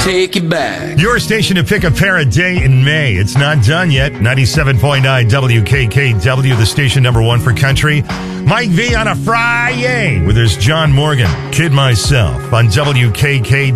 take you back. Your station to pick a pair a day in May. It's not done yet. 97.9 WKKW, the station number one for country. Mike V on a Friday with his John Morgan, Kid Myself on WKKW.